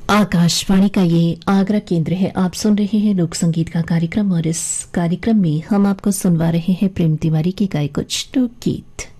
आकाशवाणी का ये आगरा केंद्र है। आप सुन रहे हैं लोक संगीत का कार्यक्रम और इस कार्यक्रम में हम आपको सुनवा रहे हैं प्रेम तिवारी के गाए कुछ लोक गीत।